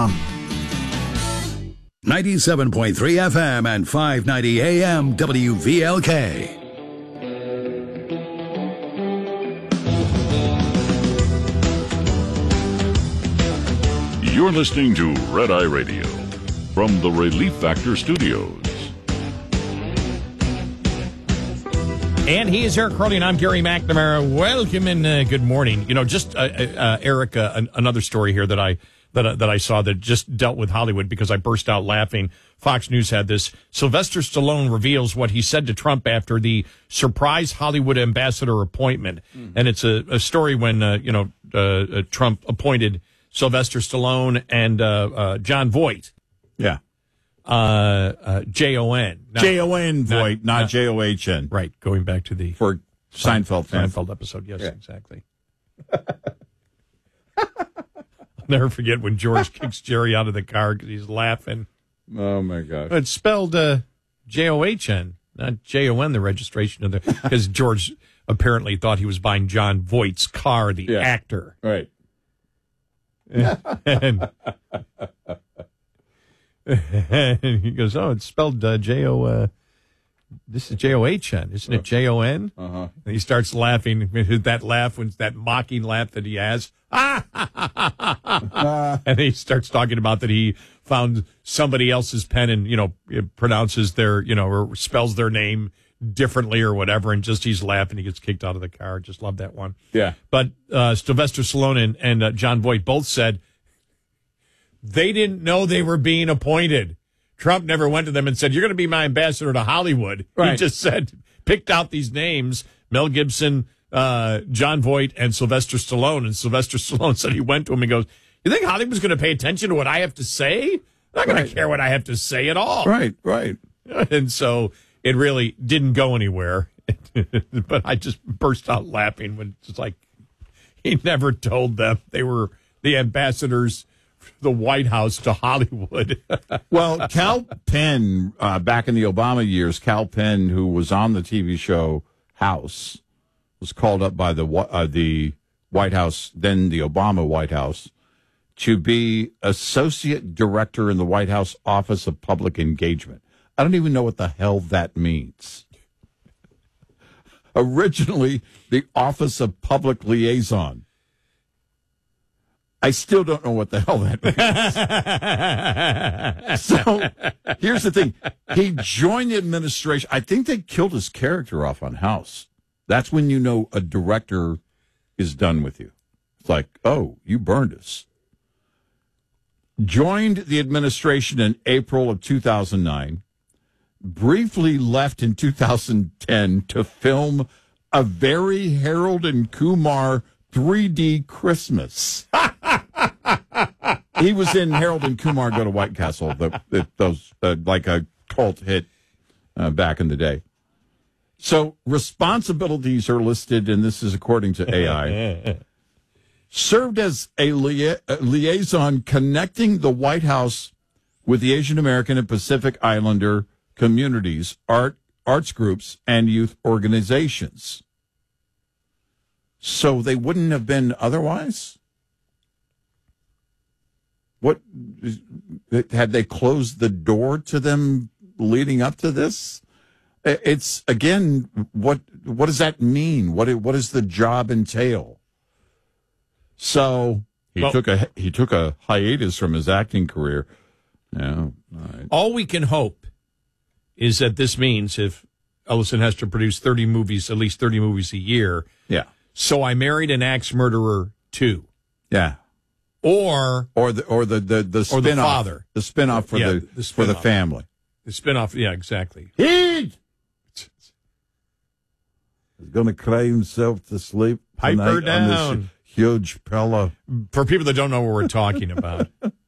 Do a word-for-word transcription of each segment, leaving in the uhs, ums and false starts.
com. ninety-seven point three F M and five ninety A M W V L K. You're listening to Red Eye Radio from the Relief Factor Studios. And he is Eric Crowley, and I'm Gary McNamara. Welcome and uh, good morning. You know, just, uh, uh, Eric, uh, an- another story here that I that, uh, that I saw that just dealt with Hollywood because I burst out laughing. Fox News had this. Sylvester Stallone reveals what he said to Trump after the surprise Hollywood ambassador appointment. Mm-hmm. And it's a, a story when, uh, you know, uh, uh, Trump appointed Sylvester Stallone and uh, uh, John Voight. Yeah. Uh, uh, J O N. J O N Voight, not, not J O H N. Right, going back to the... For Seinfeld. Seinfeld episode, yes, yeah. exactly. I'll never forget when George kicks Jerry out of the car because he's laughing. Oh, my gosh. It's spelled uh, J O H N, not J O N, the registration of the... Because George apparently thought he was buying John Voight's car, the yeah. actor. Right. and, and he goes, oh, it's spelled uh, J O... Uh, this is J O H N, isn't it J O N? Uh-huh. And he starts laughing. That laugh, when that mocking laugh that he has. And he starts talking about that he found somebody else's pen and, you know, it pronounces their, you know, or spells their name differently or whatever. And just he's laughing. He gets kicked out of the car. Just love that one. Yeah. But uh, Sylvester Stallone and, and uh, John Voight both said they didn't know they were being appointed. Trump never went to them and said, you're going to be my ambassador to Hollywood. Right. He just said, picked out these names, Mel Gibson, uh, John Voight, and Sylvester Stallone. And Sylvester Stallone said he went to him and goes, you think Hollywood's going to pay attention to what I have to say? I'm not going right. to care what I have to say at all. Right, right. And so it really didn't go anywhere. But I just burst out laughing when it's like he never told them they were the ambassadors the White House to Hollywood. Well, Kal Penn, uh, back in the Obama years, Kal Penn, who was on the T V show House, was called up by the uh, the White House, then the Obama White House, to be associate director in the White House Office of Public Engagement. I don't even know what the hell that means. Originally, the Office of Public Liaison. I still don't know what the hell that means. So here's the thing. He joined the administration. I think they killed his character off on House. That's when you know a director is done with you. It's like, oh, you burned us. Joined the administration in April of two thousand nine. Briefly left in two thousand ten to film a very Harold and Kumar three D Christmas. He was in Harold and Kumar Go to White Castle, the, the, those uh, like a cult hit uh, back in the day. So responsibilities are listed, and this is according to A I. Served as a, lia- a liaison connecting the White House with the Asian American and Pacific Islander communities, art arts groups, and youth organizations. So they wouldn't have been otherwise? What, had they closed the door to them leading up to this? It's, again, what what does that mean? What what does the job entail? So he well, took a he took a hiatus from his acting career. Yeah, all right. All we can hope is that this means if Ellison has to produce thirty movies, at least thirty movies a year. Yeah. So I Married an Axe Murderer two. Yeah. Or or the or the the, the spin-off, or the father. The spin-off for yeah, the, the for the family. The spin-off, yeah, exactly. He's going to cry himself to sleep. Piper down. On this huge pillow. For people that don't know what we're talking about,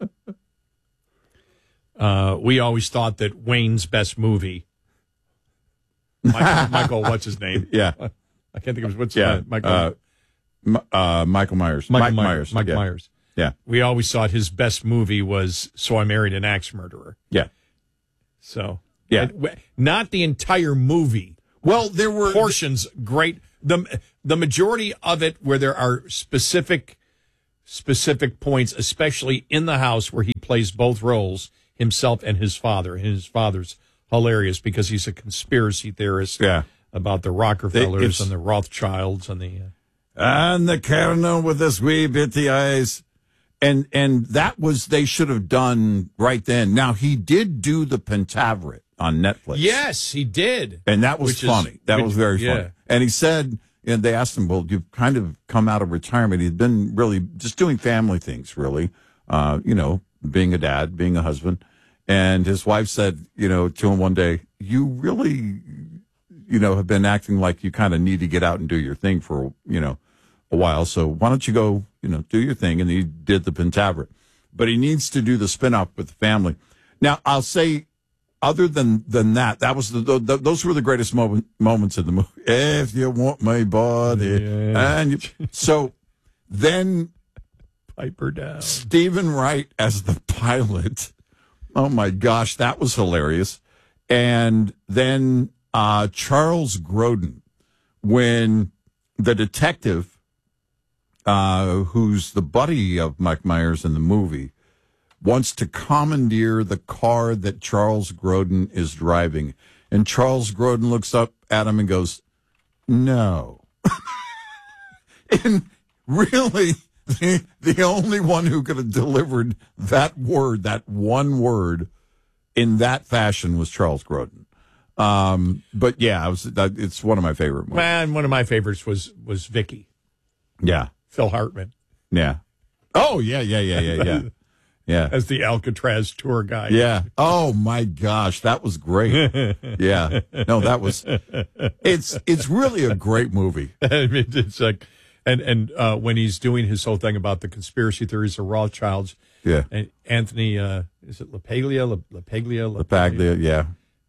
uh, we always thought that Wayne's best movie, Michael, Michael what's his name? Yeah. I can't think of his, what's yeah. uh, Michael? Uh, uh, Michael Myers. Michael Mike Myers. Myers. Mike yeah. Myers. Yeah. We always thought his best movie was So I Married an Axe Murderer. Yeah. So, yeah. It, not the entire movie. Well, there were portions great. The the majority of it where there are specific specific points, especially in the house where he plays both roles, himself and his father. And his father's hilarious because he's a conspiracy theorist Yeah. about the Rockefellers It's- and the Rothschilds and the... Uh, And the colonel with his wee bitty eyes. And and that was, they should have done right then. Now, he did do the Pentaveret on Netflix. yes, he did. And that was Which is- funny. that which- was very yeah. funny. And he said, and they asked him, well, you've kind of come out of retirement. He'd been really just doing family things, really. Uh, you know, being a dad, being a husband. And his wife said, you know, to him one day, you really, you know, have been acting like you kind of need to get out and do your thing for, you know, a while. So why don't you go, you know, do your thing? And he did the Pentaveret. But he needs to do the spin-off with the family. Now, I'll say, other than, than that, that was the, the, those were the greatest moment, moments in the movie. If you want my body. Yeah. And you, so then Piper down. Stephen Wright as the pilot. Oh my gosh, that was hilarious. And then uh, Charles Grodin, when the detective, uh, who's the buddy of Mike Myers in the movie, wants to commandeer the car that Charles Grodin is driving. And Charles Grodin looks up at him and goes, no. And really, the, the only one who could have delivered that word, that one word, in that fashion was Charles Grodin. Um, but yeah, it was, that, it's one of my favorite movies. Man, one of my favorites was was Vicky, Yeah, Phil Hartman, yeah. Oh, yeah, yeah, yeah, yeah, yeah. Yeah. as the Alcatraz tour guide. Yeah. Oh my gosh, that was great. Yeah. No, that was. It's it's really a great movie. I mean, it's like, and and uh, when he's doing his whole thing about the conspiracy theories of Rothschilds, Yeah. and Anthony, uh, is it LaPaglia? La, LaPaglia? The Paglia, yeah.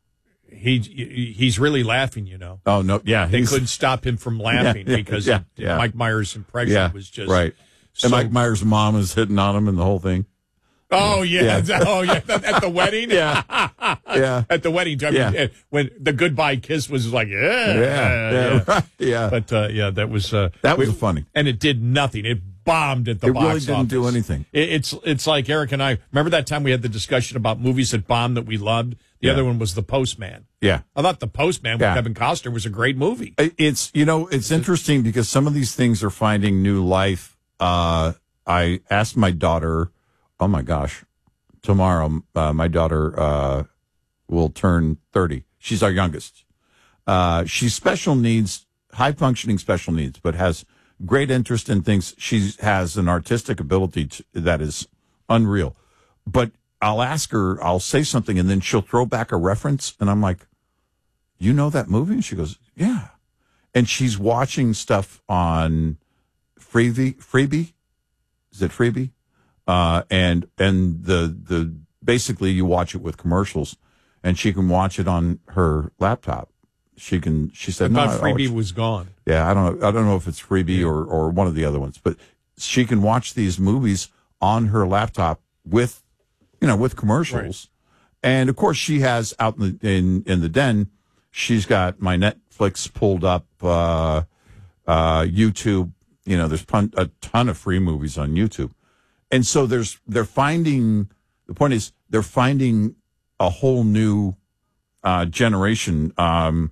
He he's really laughing, you know. Oh no, yeah. They he's- couldn't stop him from laughing Yeah, yeah, because yeah, yeah. Mike Myers' impression Yeah, was just right. So, And Mike Myers' mom is hitting on him and the whole thing. oh yeah, Yeah. oh yeah, at the wedding, Yeah. Yeah. at the wedding time, Yeah. when the goodbye kiss was like, yeah, Yeah. Yeah. yeah. Right. Yeah. But uh, yeah, that was uh, That was we- funny. and it did nothing. It bombed at the It box really didn't office. do anything. It, it's it's like Eric and I remember that time we had the discussion about movies that bombed that we loved. The Yeah. other one was The Postman. Yeah. I thought The Postman with Yeah. Kevin Costner was a great movie. It's, you know, it's interesting because some of these things are finding new life. Uh, I asked my daughter, oh my gosh, tomorrow, uh, my daughter, uh, will turn thirty. She's our youngest. Uh, she's special needs, high functioning special needs, but has great interest in things. She has an artistic ability to, that is unreal. But I'll ask her, I'll say something, and then she'll throw back a reference. And I'm like, you know that movie? And she goes, yeah. And she's watching stuff on Freebie. Freebie? Is it Freebie? Uh, and and the the basically you watch it with commercials, and she can watch it on her laptop. She can. She I said, "No, thought I- Freebie I- was gone. yeah, I don't know. I don't know if it's Freebie or or one of the other ones, but she can watch these movies on her laptop with, you know, with commercials. And of course, she has out in the in, in the den. She's got my Netflix pulled up, uh, uh, YouTube. You know, there's pun- a ton of free movies on YouTube, and so there's they're finding. The point is, they're finding a whole new uh, generation. Um,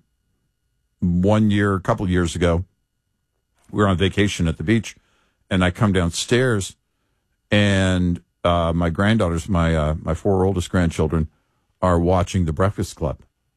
one year, a couple of years ago, we were on vacation at the beach, and I come downstairs, and uh, my granddaughters, my uh, my four oldest grandchildren, are watching The Breakfast Club.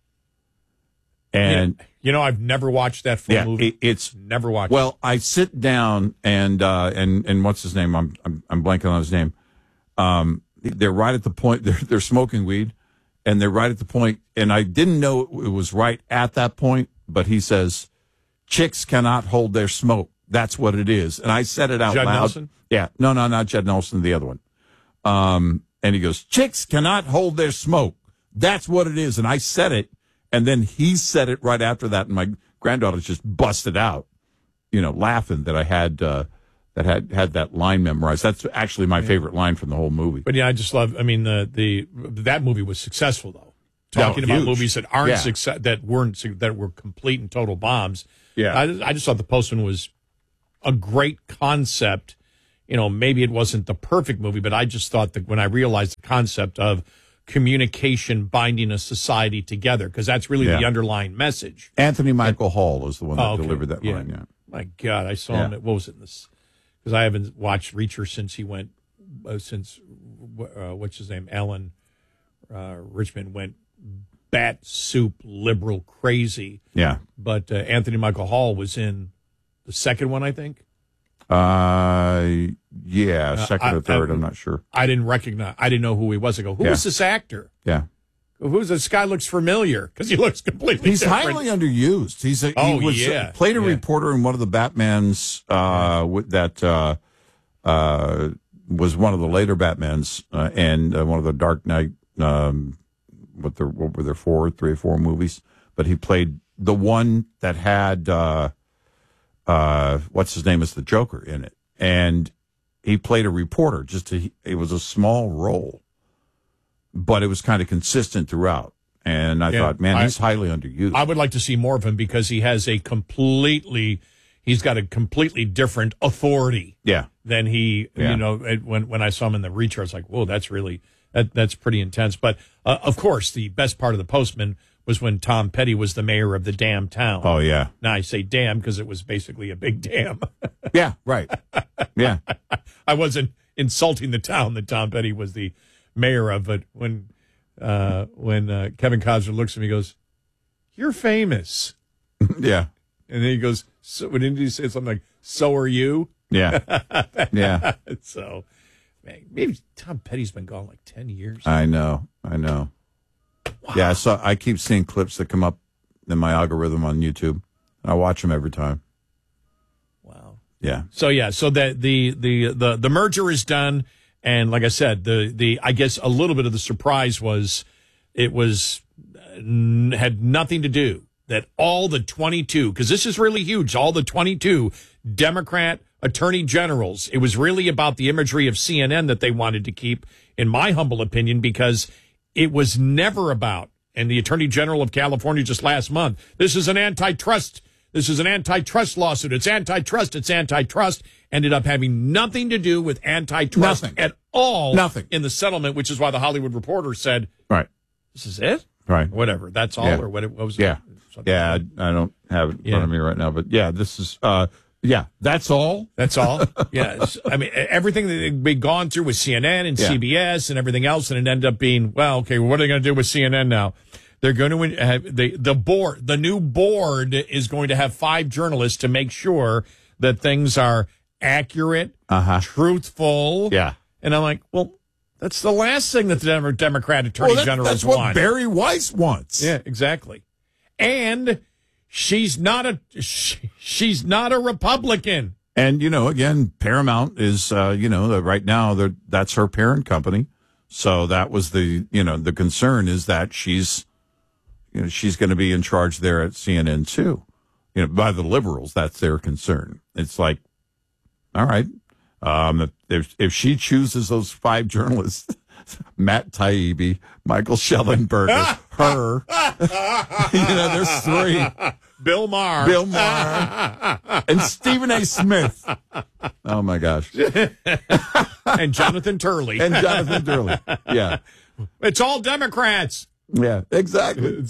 And you know, I've never watched that full yeah, movie. it, it's Never watched. well, I sit down and uh, and and what's his name? I'm I'm, I'm blanking on his name. Um, they're right at the point. They're they're smoking weed, and they're right at the point. And I didn't know it was right at that point, but he says, "Chicks cannot hold their smoke. That's what it is." And I said it out Judd loud. Nelson? Yeah, no, no, not Judd Nelson. The other one. Um, and he goes, "Chicks cannot hold their smoke. That's what it is." And I said it. And then he said it right after that, and my granddaughters just busted out, you know, laughing that I had uh, that had had that line memorized. That's actually my favorite line from the whole movie. But yeah, I just love. I mean, the the that movie was successful though. Talking Oh, about huge. movies that aren't Yeah. success, that weren't su- that were complete and total bombs. Yeah. I, I just thought The Postman was a great concept, you know, maybe it wasn't the perfect movie, but I just thought that when I realized the concept of communication binding a society together, because that's really Yeah. the underlying message. Anthony Michael Hall is the one that Oh, okay. delivered that Yeah. line. Yeah. My God, I saw Yeah. him. At, what was it in this? Because I haven't watched Reacher since he went, uh, since uh, what's his name, Alan uh, Richmond went bat soup liberal crazy. Yeah. But uh, Anthony Michael Hall was in the second one, I think. Uh, yeah, second I- or third, I- I'm not sure. I didn't recognize. I didn't know who he was. I go, who Yeah. is this actor? Yeah. Who's this guy? Looks familiar because he looks completely. He's different. highly underused. He's a, Oh, he was, yeah. played a Yeah. reporter in one of the Batmans uh, with that uh, uh, was one of the later Batmans uh, and uh, one of the Dark Knight. Um, what the what were there four, three or four movies? But he played the one that had uh, uh, what's his name as the Joker in it, and he played a reporter. Just to, it was a small role, but it was kind of consistent throughout. And I Yeah, thought, man, I- he's highly underused. I would like to see more of him because he has a completely, he's got a completely different authority yeah. than he, Yeah. you know, it- when when I saw him in the Reacher, I was like, whoa, that's really, that that's pretty intense. But uh, of course, the best part of The Postman was when Tom Petty was the mayor of the damn town. Oh, yeah. Now I say damn because it was basically a big dam. Yeah, right. Yeah. I wasn't insulting the town that Tom Petty was the mayor of, but when uh, when uh, Kevin Costner looks at me, he goes, "You're famous," Yeah. and then he goes, "So," when did he say something like, "So are you?" Yeah. Yeah. So, man, maybe Tom Petty's been gone like ten years. I know. I know. Yeah, I saw I keep seeing clips that come up in my algorithm on YouTube. I watch them every time. Wow. Yeah. So yeah, so the the the the the merger is done, and like I said, the the I guess a little bit of the surprise was it was uh, n- had nothing to do that all the twenty-two, because this is really huge, all the twenty-two Democrat attorney generals. It was really about the imagery of C N N that they wanted to keep, in my humble opinion, because it was never about. And the Attorney General of California just last month, this is an antitrust. This is an antitrust lawsuit. It's antitrust. It's antitrust. Ended up having nothing to do with antitrust Nothing. at all. Nothing. In the settlement, which is why the Hollywood Reporter said, Right. "This is it." Right. Whatever. That's all, Yeah. or what? What was Yeah. it? Something Yeah. like I, I don't have it in Yeah. front of me right now, but yeah, this is, uh, yeah, that's all. That's all. Yes. I mean, everything that had been gone through with C N N and Yeah. C B S and everything else, and it ended up being, well, okay, what are they going to do with C N N now? They're going to have the the board, the new board is going to have five journalists to make sure that things are accurate, Uh-huh. truthful. Yeah. And I'm like, well, that's the last thing that the Dem- Democrat attorney Well, that- generals that's what want. Barry Weiss wants. Yeah, exactly. And she's not a she, she's not a Republican. And, you know, again, Paramount is, uh, you know, right now, they're- that's her parent company. So that was the, you know, the concern is that she's, you know, she's going to be in charge there at C N N too. You know, by the liberals, that's their concern. It's like, all right, um, if if she chooses those five journalists, Matt Taibbi, Michael Schellenberger, her, you know, there's three. Bill Maher. Bill Maher and Stephen A. Smith. Oh my gosh. and Jonathan Turley. And Jonathan Turley. Yeah. It's all Democrats. Yeah, exactly.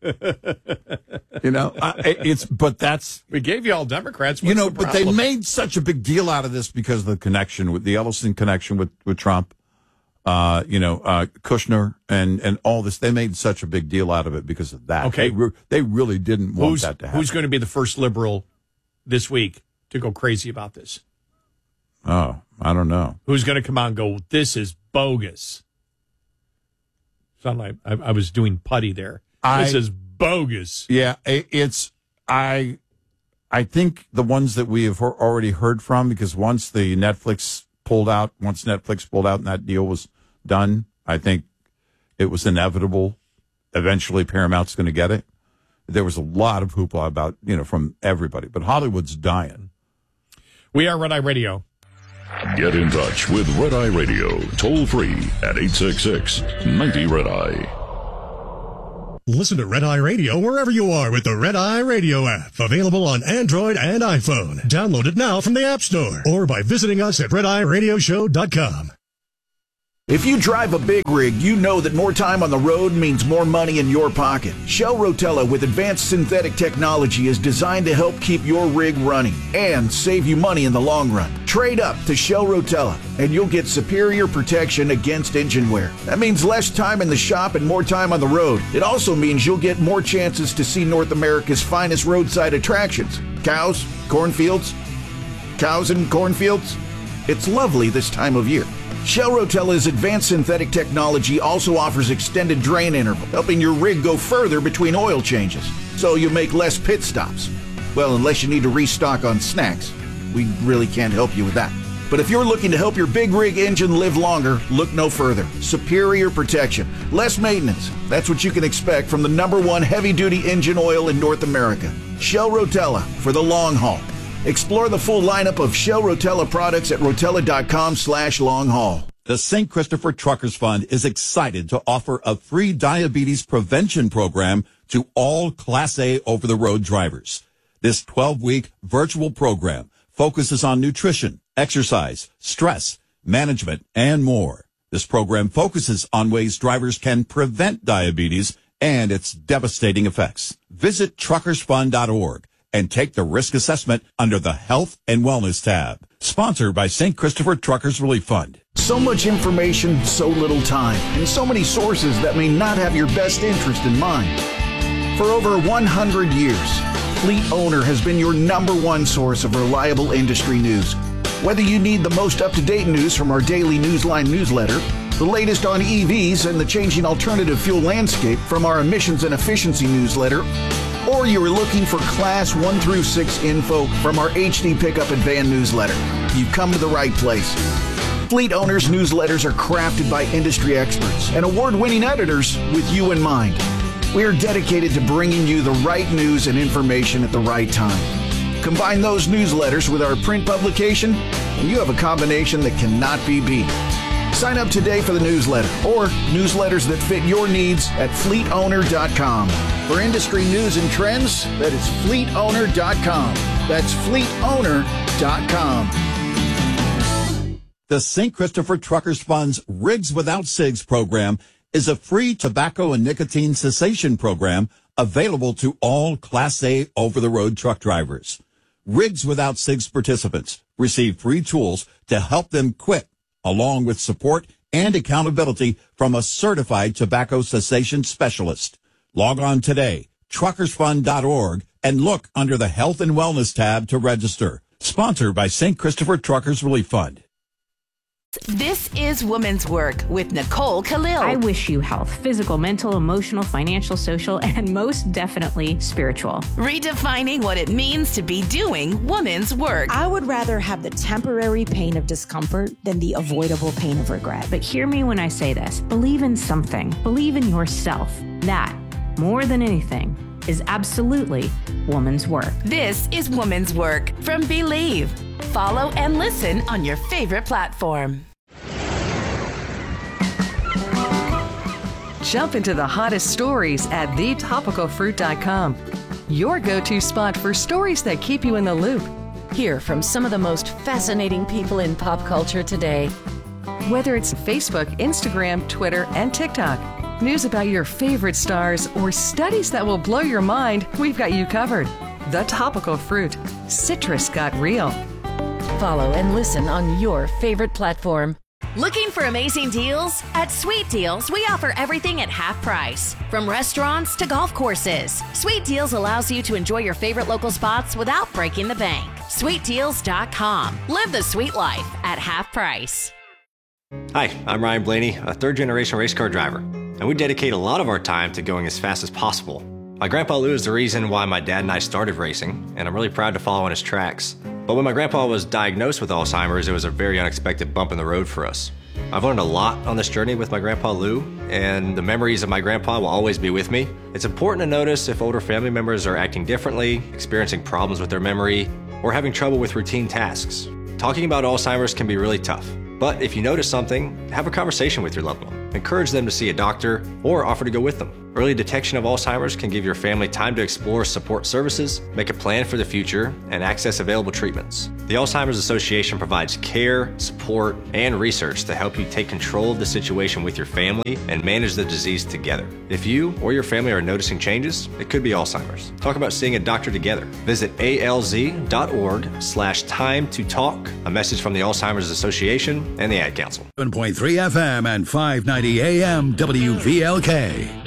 You know, I, it's, but that's, We gave you all Democrats. you What's know, the but they problem? made such a big deal out of this because of the connection with the Ellison connection with, with Trump, uh, you know, uh, Kushner and, and all this. They made such a big deal out of it because of that. Okay. They, re- they really didn't want who's, that to happen. who's going to be the first liberal this week to go crazy about this? Oh, I don't know. Who's going to come out and go, this is bogus? Sound like I, I was doing putty there. I- this is bogus. Yeah, i- it's I I think the ones that we have al- already heard from, because once the Netflix pulled out, once Netflix pulled out and that deal was done, I think it was inevitable. Eventually, Paramount's going to get it. There was a lot of hoopla about, you know, from everybody, but Hollywood's dying. We are Red Eye Radio. Get in touch with Red Eye Radio, toll free at eight six six, ninety Red Eye. Listen to Red Eye Radio wherever you are with the Red Eye Radio app. Available on Android and iPhone. Download it now from the App Store or by visiting us at red eye radio show dot com. If you drive a big rig, you know that more time on the road means more money in your pocket. Shell Rotella with advanced synthetic technology is designed to help keep your rig running and save you money in the long run. Trade up to Shell Rotella and you'll get superior protection against engine wear. That means less time in the shop and more time on the road. It also means you'll get more chances to see North America's finest roadside attractions. Cows, cornfields, cows and cornfields. It's lovely this time of year. Shell Rotella's advanced synthetic technology also offers extended drain interval, helping your rig go further between oil changes, so you make less pit stops. Well, unless you need to restock on snacks. We really can't help you with that. But if you're looking to help your big rig engine live longer, look no further. Superior protection, less maintenance. That's what you can expect from the number one heavy-duty engine oil in North America. Shell Rotella for the long haul. Explore the full lineup of Shell Rotella products at rotella.com slash long haul. The Saint Christopher Truckers Fund is excited to offer a free diabetes prevention program to all Class A over-the-road drivers. This twelve-week virtual program focuses on nutrition, exercise, stress, management, and more. This program focuses on ways drivers can prevent diabetes and its devastating effects. Visit truckers fund dot org. and take the risk assessment under the Health and Wellness tab. Sponsored by Saint Christopher Truckers Relief Fund. So much information, so little time, and so many sources that may not have your best interest in mind. For over one hundred years, Fleet Owner has been your number one source of reliable industry news. Whether you need the most up-to-date news from our daily Newsline newsletter, the latest on E Vs and the changing alternative fuel landscape from our emissions and efficiency newsletter, or you are looking for Class one through six info from our H D Pickup and Van newsletter, you've come to the right place. Fleet Owners newsletters are crafted by industry experts and award-winning editors with you in mind. We are dedicated to bringing you the right news and information at the right time. Combine those newsletters with our print publication, and you have a combination that cannot be beat. Sign up today for the newsletter or newsletters that fit your needs at fleet owner dot com. For industry news and trends, that is fleet owner dot com. That's fleet owner dot com. The Saint Christopher Truckers Fund's Rigs Without Cigs program is a free tobacco and nicotine cessation program available to all Class A over-the-road truck drivers. Rigs Without Cigs participants receive free tools to help them quit, along with support and accountability from a certified tobacco cessation specialist. Log on today, truckers fund dot org, and look under the Health and Wellness tab to register. Sponsored by Saint Christopher Truckers Relief Fund. This is Women's Work with Nicole Khalil. I wish you health, physical, mental, emotional, financial, social, and most definitely spiritual. Redefining what it means to be doing women's work. I would rather have the temporary pain of discomfort than the avoidable pain of regret. But hear me when I say this. Believe in something. Believe in yourself. That, more than anything, is absolutely woman's work. This is Woman's Work from Believe. Follow and listen on your favorite platform. Jump into the hottest stories at the topical fruit dot com. Your go-to spot for stories that keep you in the loop. Hear from some of the most fascinating people in pop culture today. Whether it's Facebook, Instagram, Twitter, and TikTok, news about your favorite stars, or studies that will blow your mind, we've got you covered. The Topical Fruit. Citrus got real. Follow and listen on your favorite platform. Looking for amazing deals? At Sweet Deals, we offer everything at half price. From restaurants to golf courses, Sweet Deals allows you to enjoy your favorite local spots without breaking the bank. sweet deals dot com. Live the sweet life at half price. Hi, I'm Ryan Blaney, a third-generation race car driver, and we dedicate a lot of our time to going as fast as possible. My grandpa Lou is the reason why my dad and I started racing, and I'm really proud to follow in his tracks. But when my grandpa was diagnosed with Alzheimer's, it was a very unexpected bump in the road for us. I've learned a lot on this journey with my grandpa Lou, and the memories of my grandpa will always be with me. It's important to notice if older family members are acting differently, experiencing problems with their memory, or having trouble with routine tasks. Talking about Alzheimer's can be really tough, but if you notice something, have a conversation with your loved one. encourage them to see a doctor, or offer to go with them. Early detection of Alzheimer's can give your family time to explore support services, make a plan for the future, and access available treatments. The Alzheimer's Association provides care, support, and research to help you take control of the situation with your family and manage the disease together. If you or your family are noticing changes, it could be Alzheimer's. Talk about seeing a doctor together. Visit A L Z dot org slash time to talk. A message from the Alzheimer's Association and the Ad Council. seven point three F M and five ninety A M W V L K.